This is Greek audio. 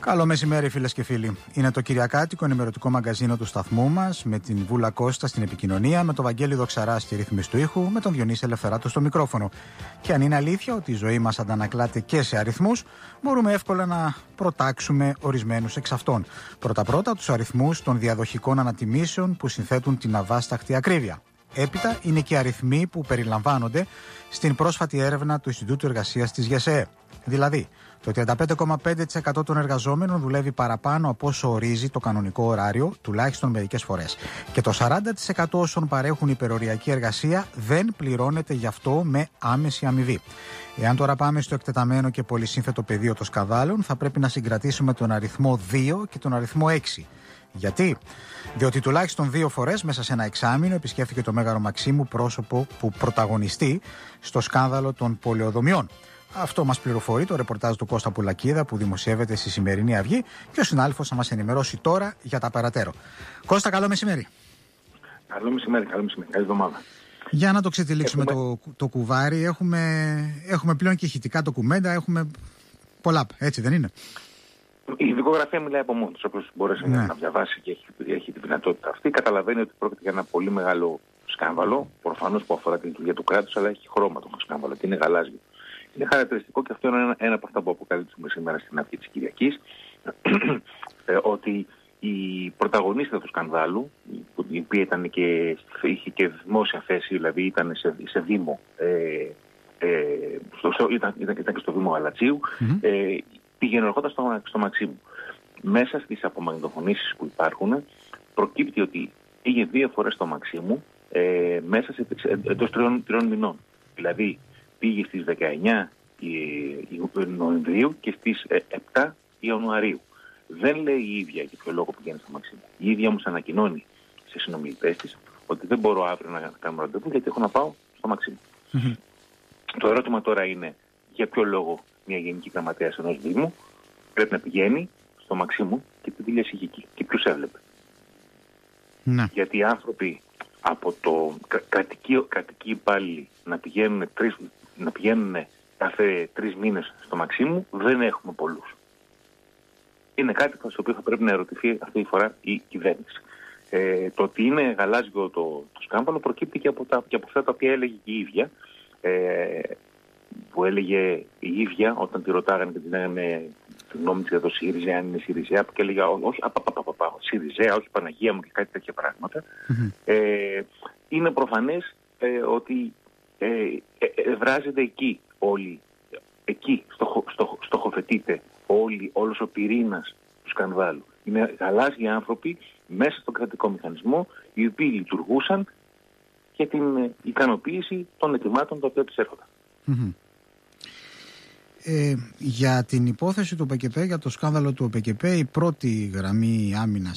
Καλό μεσημέρι, φίλες και φίλοι. Είναι το κυριακάτικο ενημερωτικό μαγκαζίνο του σταθμού μας, με την Βούλα Κώστα στην επικοινωνία, με τον Βαγγέλη Δοξαρά στη ρύθμιση του ήχου, με τον Διονύση Ελευθεράτο στο μικρόφωνο. Και αν είναι αλήθεια ότι η ζωή μας αντανακλάται και σε αριθμούς, μπορούμε εύκολα να προτάξουμε ορισμένους εξ αυτών. Πρώτα-πρώτα, τους αριθμούς των διαδοχικών ανατιμήσεων που συνθέτουν την αβάσταχτη ακρίβεια. Έπειτα είναι και οι αριθμοί που περιλαμβάνονται στην πρόσφατη έρευνα του Ινστιτούτου Εργασίας της ΓΕΣΕΕ. Δηλαδή, το 35,5% των εργαζόμενων δουλεύει παραπάνω από όσο ορίζει το κανονικό ωράριο, τουλάχιστον μερικές φορές. Και το 40% όσων παρέχουν υπεροριακή εργασία δεν πληρώνεται γι' αυτό με άμεση αμοιβή. Εάν τώρα πάμε στο εκτεταμένο και πολυσύνθετο πεδίο των σκανδάλων, θα πρέπει να συγκρατήσουμε τον αριθμό 2 και τον αριθμό 6. Γιατί? Διότι τουλάχιστον 2 φορές μέσα σε ένα εξάμηνο επισκέφθηκε το Μέγαρο Μαξίμου πρόσωπο που πρωταγωνιστεί στο σκάνδαλο των πολεοδομιών. Αυτό μας πληροφορεί το ρεπορτάζ του Κώστα Πουλακίδα που δημοσιεύεται στη Σημερινή Αυγή και ο συνάδελφος θα μας ενημερώσει τώρα για τα περαιτέρω. Κώστα, καλό μεσημέρι. Καλό μεσημέρι, καλή εβδομάδα. Για να το ξετυλίξουμε το κουβάρι, έχουμε πλέον και ηχητικά ντοκουμέντα, έχουμε πολλά, έτσι δεν είναι? Η δικογραφία μιλάει από μόνη της, όποιος μπορέσει να διαβάσει και έχει τη δυνατότητα αυτή. Καταλαβαίνει ότι πρόκειται για ένα πολύ μεγάλο σκάνδαλο, προφανώς που αφορά τη λειτουργία του κράτους, αλλά έχει χρώμα το σκάνδαλο και είναι γαλάζιο. Είναι χαρακτηριστικό και αυτό είναι ένα από αυτά που αποκαλύψουμε σήμερα στην Αυγή της Κυριακής, ότι η πρωταγωνίστρια του σκανδάλου, η οποία είχε και δημόσια θέση, δηλαδή ήταν σε Δήμο, ήταν και στο Δήμο Γαλατσίου, πήγαινε ερχόταν στο Μαξίμου. Μέσα στις απομαγνητοφωνήσεις που υπάρχουν προκύπτει ότι πήγε 2 φορές στο Μαξίμου μέσα εντός 3 μηνών. Δηλαδή πήγε στις 19 Νοεμβρίου και στις 7 Ιανουαρίου. Δεν λέει η ίδια για ποιο λόγο πηγαίνει στο Μαξίμου. Η ίδια όμως ανακοινώνει σε συνομιλητές της ότι δεν μπορώ αύριο να κάνω ραντεβού γιατί έχω να πάω στο Μαξίμου. Το ερώτημα τώρα είναι για ποιο λόγο μια γενική γραμματέας ενός Δήμου πρέπει να πηγαίνει στο Μαξίμου και τι δουλειές είχε εκεί και ποιους έβλεπε. Γιατί οι άνθρωποι από το κρατικοί υπάλληλοι να πηγαίνουν κάθε 3 μήνες στο Μαξίμου δεν έχουμε πολλούς. Είναι κάτι στο οποίο θα πρέπει να ερωτηθεί αυτή τη φορά η κυβέρνηση. Το ότι είναι γαλάζιο το σκάνδαλο προκύπτει και από αυτά τα οποία έλεγε και η ίδια, που έλεγε η ίδια όταν τη ρωτάγανε και την λέγανε τη γνώμη της για το ΣΥΡΙΖΑ, αν είναι ΣΥΡΙΖΑ, και έλεγε όχι, ΣΥΡΙΖΑ, όχι Παναγία μου και κάτι τέτοια πράγματα. Είναι προφανές ότι βράζεται εκεί όλοι, εκεί στοχοθετείται όλος ο πυρήνας του σκανδάλου. Είναι γαλάζιοι άνθρωποι μέσα στον κρατικό μηχανισμό, οι οποίοι λειτουργούσαν για την ικανοποίηση των αιτημάτων τα οποία τους έρχονταν. Για την υπόθεση του ΟΠΕΚΕΠΕ, για το σκάνδαλο του ΟΠΕΚΕΠΕ, η πρώτη γραμμή άμυνας